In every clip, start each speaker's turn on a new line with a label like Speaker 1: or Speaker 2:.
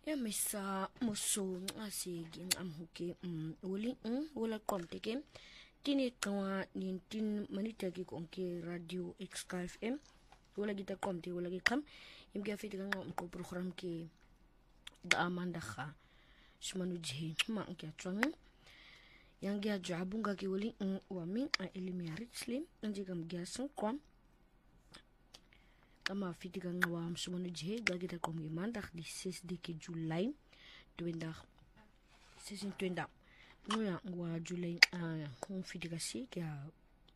Speaker 1: Ya misa muso asigi amhuke wuli wala komteke tini kawa nintin manitagi konke radio XKFM wala kita komte wala gikam imge afiti kanga ko program ke da amanda kha shmanu jhe ma ke atwang yang ga jabunga ke wuli wami a elimiari slim anje kam gasan kwam kama fiti kanga wa shmanu jhe ga kita kom mandag di 6 de July 2020 ngoya wa July fiti kasi kya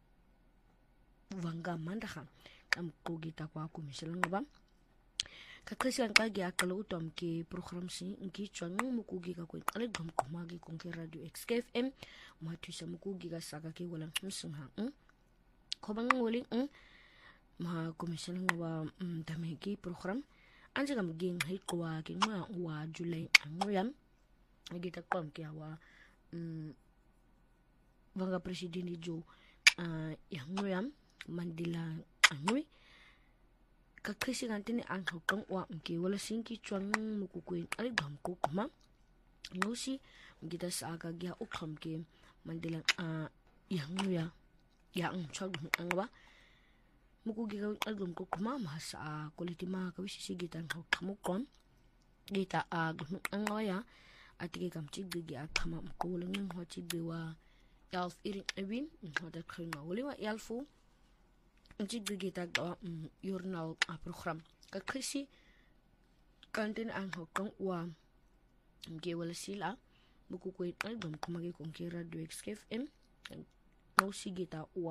Speaker 1: vanga mandaha am ko kita kwa kumiselang ba kakasian kagi akalo utom ke program si ngi chang mukugi ka ko ale gam ko magi kon ke radio XKFM matu sa mukugi ka saka ke wala msungha ko bang wali ma kumiselang ba dame ke program anje gam ging hay ko wa ke wa July ngoyam agita kom ke wa vanga presidente jo yang ngoyam mandila angwe kakasi gantini angho kang wa mke wala sinki chwang mukukuen ale dam ko kuma ngosi ngita saga gya ukham ke mandila yang ngoya ya chag angwa mukugi ga album ko kuma masa quality ma ka wisi sigita angho kamukon gita angwa atike kam chiggi akama ko wala ngin ho chiggi wa yalf irin abin hoda khina wala wa yalfu chiggi gita journal a program ka krisi kantin ang hokang wa nge wala sila buku ko album kuma ge kon ke radio XKFM no sigita wa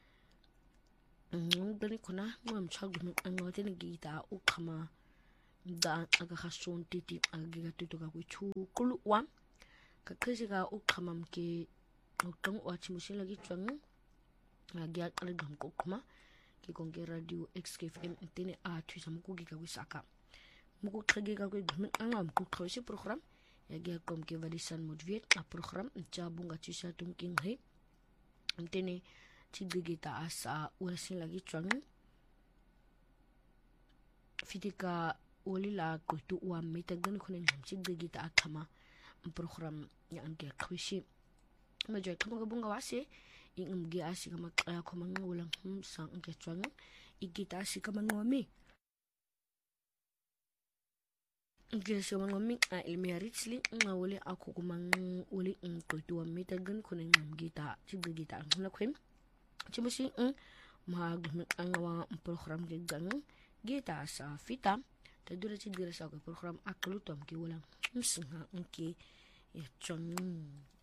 Speaker 1: dali kuna ngam chagum ang watin gita u kama da aga khason titi aga tuto ka ku chu kulu wa ka krisi ga u kama ke hokang wa chimusin lagi chang agya album ko kuma ki konge radio XKFM tene a tuisa mukugi ka wisaka muku khage ka ko angam ku khosi program ya ga kom ke valisan modviet a program jabunga tuisa tumking he tene chigigita asa wasi lagi chang fitika olila ko tu wa metagan kunen chigigita akama program ya ange khosi majoy kama bunga wase ingumgi asi kama kaya ko mangulang sang ke chwang igita asi kama ngomi ngese mangomi ilmiaritsli ngawole ako kumang uli ko tuwa metagan kunen ngita chigita ngula kwem chimusi mag angwa program ke gang gita sa fita tadura chigira sa ko program aklutom ke wala msinga nke ya chwang